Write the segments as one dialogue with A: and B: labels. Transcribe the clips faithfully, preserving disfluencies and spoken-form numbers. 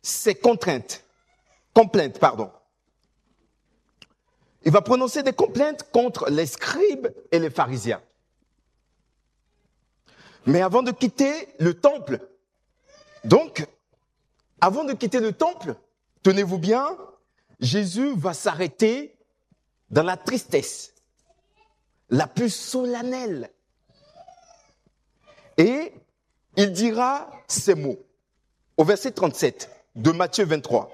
A: ses contraintes, complaintes, pardon. Il va prononcer des complaintes contre les scribes et les pharisiens. Mais avant de quitter le temple, donc, avant de quitter le temple, tenez-vous bien, Jésus va s'arrêter dans la tristesse, la plus solennelle. Et il dira ces mots, au verset trente-sept de Matthieu vingt-trois.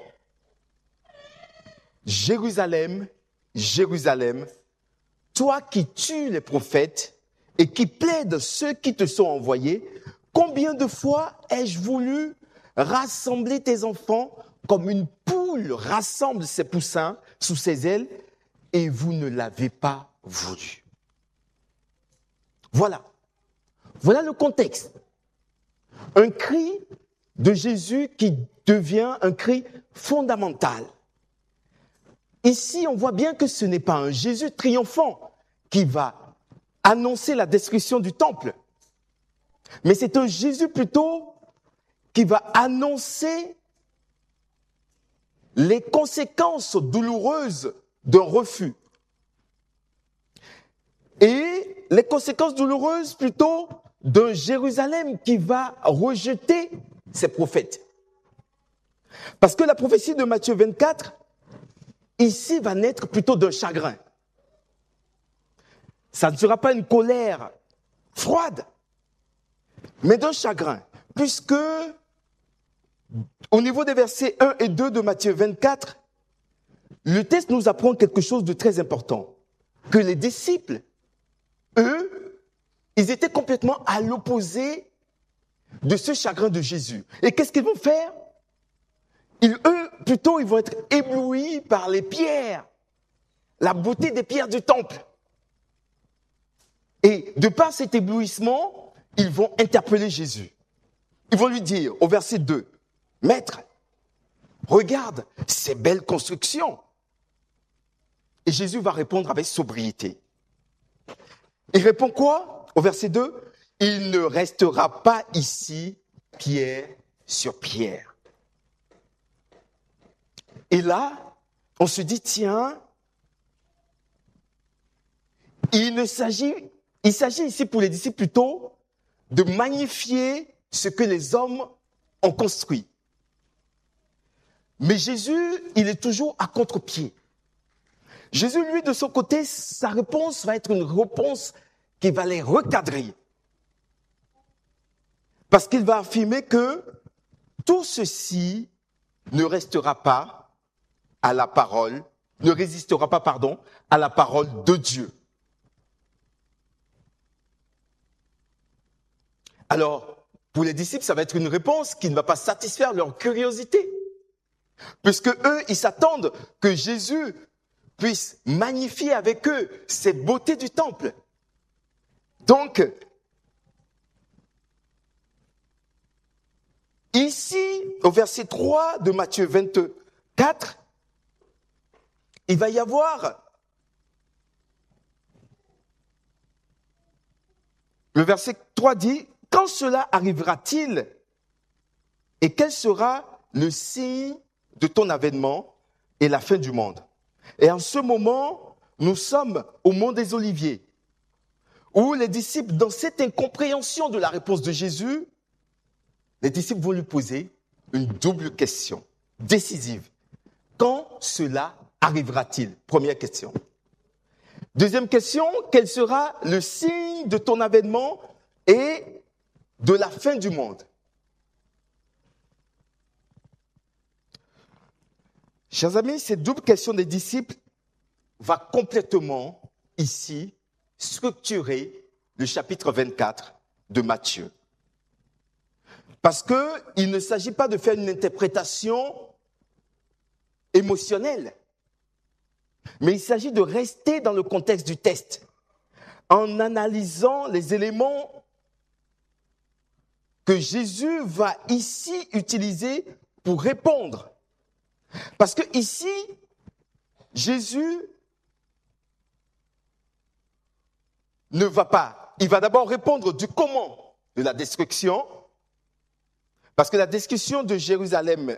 A: Jérusalem, Jérusalem, toi qui tues les prophètes et qui plaides ceux qui te sont envoyés, combien de fois ai-je voulu rassembler tes enfants comme une poule rassemble ses poussins sous ses ailes et vous ne l'avez pas voulu. Voilà. Voilà le contexte. Un cri de Jésus qui devient un cri fondamental. Ici, on voit bien que ce n'est pas un Jésus triomphant qui va annoncer la destruction du temple, mais c'est un Jésus plutôt qui va annoncer les conséquences douloureuses d'un refus. Et les conséquences douloureuses plutôt d'un Jérusalem qui va rejeter ses prophètes. Parce que la prophétie de Matthieu vingt-quatre, ici, va naître plutôt d'un chagrin. Ça ne sera pas une colère froide, mais d'un chagrin. Puisque, au niveau des versets un et deux de Matthieu vingt-quatre, le texte nous apprend quelque chose de très important. Que les disciples, eux, ils étaient complètement à l'opposé de ce chagrin de Jésus. Et qu'est-ce qu'ils vont faire? Ils, eux, plutôt, ils vont être éblouis par les pierres, la beauté des pierres du temple. Et de par cet éblouissement, ils vont interpeller Jésus. Ils vont lui dire, au verset deux, « Maître, regarde ces belles constructions. » Et Jésus va répondre avec sobriété. Il répond quoi? Au verset deux, « Il ne restera pas ici pierre sur pierre. » Et là, on se dit, tiens, il ne s'agit, il s'agit ici pour les disciples plutôt de magnifier ce que les hommes ont construit. Mais Jésus, il est toujours à contre-pied. Jésus, lui, de son côté, sa réponse va être une réponse qui va les recadrer. Parce qu'il va affirmer que tout ceci ne restera pas à la parole, ne résistera pas, pardon, à la parole de Dieu. Alors, pour les disciples, ça va être une réponse qui ne va pas satisfaire leur curiosité. Puisque eux, ils s'attendent que Jésus puisse magnifier avec eux cette beauté du temple. Donc, ici, au verset trois de Matthieu vingt-quatre, il va y avoir le verset trois dit, « Quand cela arrivera-t-il et quel sera le signe de ton avènement et la fin du monde ?» Et en ce moment, nous sommes au mont des Oliviers, où les disciples, dans cette incompréhension de la réponse de Jésus, les disciples vont lui poser une double question décisive. Quand cela arrivera-t-il? Première question. Deuxième question, quel sera le signe de ton avènement et de la fin du monde? Chers amis, cette double question des disciples va complètement, ici, structurer le chapitre vingt-quatre de Matthieu. Parce qu'il ne s'agit pas de faire une interprétation émotionnelle, mais il s'agit de rester dans le contexte du texte, en analysant les éléments que Jésus va ici utiliser pour répondre. Parce que ici, Jésus ne va pas, il va d'abord répondre du comment de la destruction, parce que la destruction de Jérusalem